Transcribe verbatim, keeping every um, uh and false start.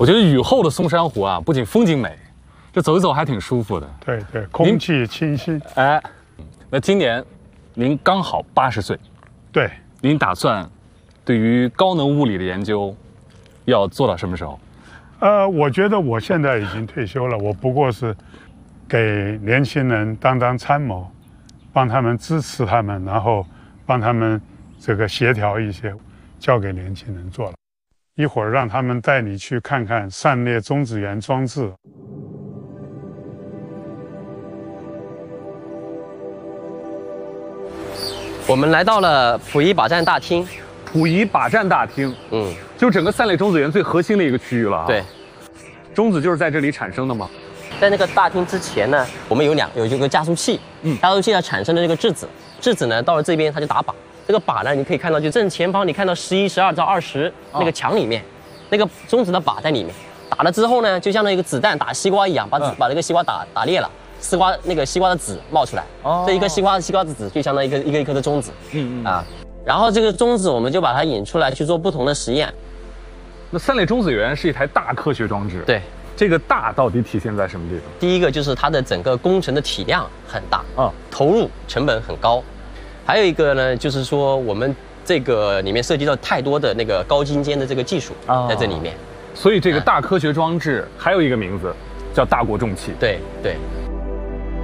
我觉得雨后的松山湖啊，不仅风景美，这走一走还挺舒服的。 对对，空气清新。 哎，那今年您刚好八十岁， 对， 您打算对于高能物理的研究要做到什么时候？ 呃，我觉得我现在已经退休了，我不过是给年轻人当当参谋，帮他们支持他们，然后帮他们这个协调一些，交给年轻人做了。一会儿让他们带你去看看散裂中子源装置。 我们来到了溥仪靶站大厅。 溥仪靶站大厅， 嗯， 就整个散裂中子源最核心的一个区域了啊。 对， 中子就是在这里产生的吗？ 在那个大厅之前呢，我们有两有一个加速器，嗯，加速器呢产生的这个质子，质子呢到了这边它就打靶。这个靶呢，你可以看到，就正前方你看到十一、十二到二十那个墙里面，那个中子的靶在里面。打了之后呢，就像那个子弹打西瓜一样，把、嗯、把这个西瓜打打裂了，西瓜那个西瓜的籽冒出来。哦，这一颗西瓜西瓜的籽就相当于一个一个一颗的中子。嗯嗯啊，然后这个中子我们就把它引出来去做不同的实验。 那散裂中子源是一台大科学装置。 对。 这个大到底体现在什么地方？ 第一个就是它的整个工程的体量很大啊，投入成本很高。还有一个呢，就是说我们这个里面涉及到太多的那个高精尖的这个技术在这里面。 所以这个大科学装置还有一个名字，叫大国重器。 对对。